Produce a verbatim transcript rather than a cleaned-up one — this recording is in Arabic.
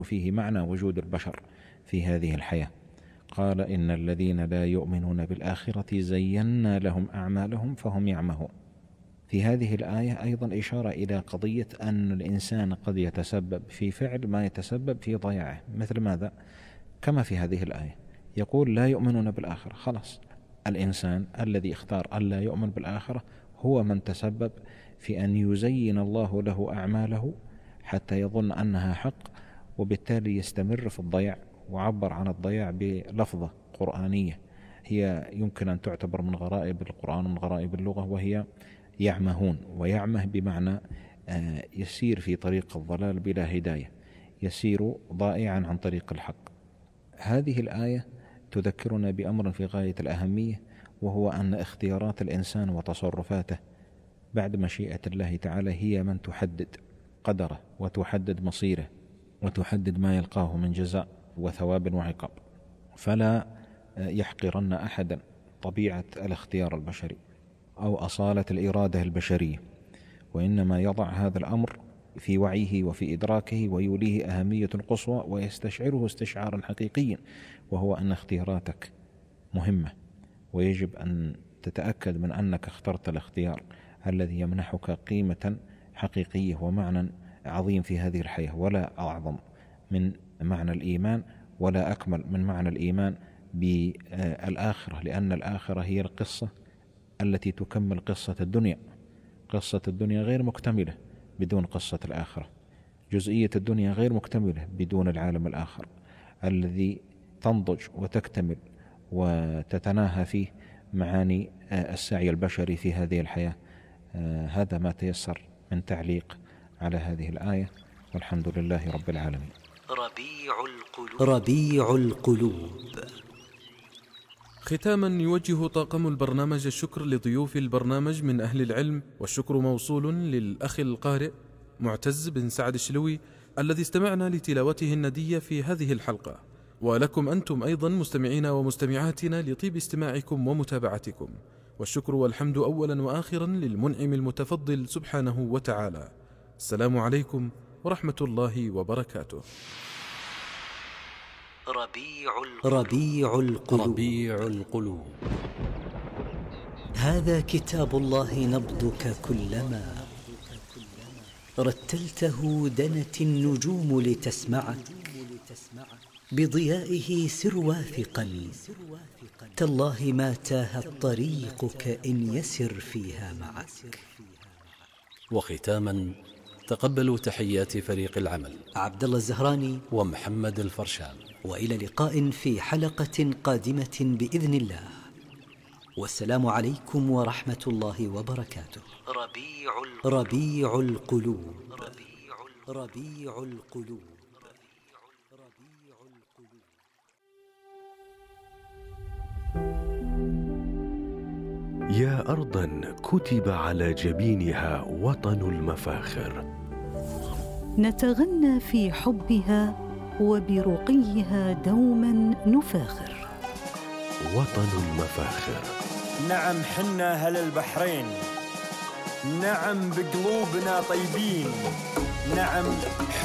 فيه معنى وجود البشر في هذه الحياة. قال إن الذين لا يؤمنون بالآخرة زينا لهم أعمالهم فهم يعمهون. في هذه الآية أيضا إشارة إلى قضية أن الإنسان قد يتسبب في فعل ما يتسبب في ضياعه. مثل ماذا؟ كما في هذه الآية يقول لا يؤمنون بالآخرة، خلاص الإنسان الذي اختار أن لا يؤمن بالآخرة هو من تسبب في أن يزين الله له أعماله حتى يظن أنها حق، وبالتالي يستمر في الضياع. وعبر عن الضياع بلفظة قرآنية هي يمكن أن تعتبر من غرائب القرآن ومن غرائب اللغة، وهي يعمهون. ويعمه بمعنى يسير في طريق الضلال بلا هداية، يسير ضائعا عن طريق الحق. هذه الآية تذكرنا بأمر في غاية الأهمية، وهو أن اختيارات الإنسان وتصرفاته بعد مشيئة الله تعالى هي من تحدد قدره وتحدد مصيره وتحدد ما يلقاه من جزاء وثواب وعقاب. فلا يحقرن أحدا طبيعة الاختيار البشري أو أصالة الإرادة البشرية، وإنما يضع هذا الأمر في وعيه وفي إدراكه ويوليه أهمية قصوى ويستشعره استشعارا حقيقيا، وهو أن اختياراتك مهمة، ويجب أن تتأكد من أنك اخترت الاختيار الذي يمنحك قيمة حقيقية ومعنى عظيم في هذه الحياة، ولا أعظم من معنى الإيمان ولا أكمل من معنى الإيمان بالآخرة، لأن الآخرة هي القصة التي تكمل قصة الدنيا. قصة الدنيا غير مكتملة بدون قصة الآخرة، جزئية الدنيا غير مكتملة بدون العالم الآخر الذي تنضج وتكتمل وتتناهى فيه معاني السعي البشري في هذه الحياة. هذا ما تيسر من تعليق على هذه الآية، والحمد لله رب العالمين. ربيع القلوب. ربيع القلوب. ختاما يوجه طاقم البرنامج الشكر لضيوف البرنامج من أهل العلم، والشكر موصول للأخ القارئ معتز بن سعد الشلوي الذي استمعنا لتلاوته الندية في هذه الحلقة، ولكم أنتم أيضا مستمعين ومستمعاتنا لطيب استماعكم ومتابعتكم. والشكر والحمد أولا وآخرا للمنعم المتفضل سبحانه وتعالى. السلام عليكم ورحمة الله وبركاته. ربيع القلوب. ربيع القلوب. ربيع القلوب. هذا كتاب الله نبضك كلما رتلته دنت النجوم لتسمعك، بضيائه سر واثقا تالله ما تاه طريقك إن يسر فيها معك. وختاما تقبلوا تحيات فريق العمل عبد الله الزهراني ومحمد الفرشان، وإلى لقاء في حلقة قادمة بإذن الله، والسلام عليكم ورحمة الله وبركاته. ربيع القلوب. ربيع القلوب. ربيع القلوب. يا أرضا كتب على جبينها وطن المفاخر، نتغنى في حبها وبرقيها دوما نفاخر. وطن المفاخر. نعم حنا أهل البحرين، نعم بقلوبنا طيبين، نعم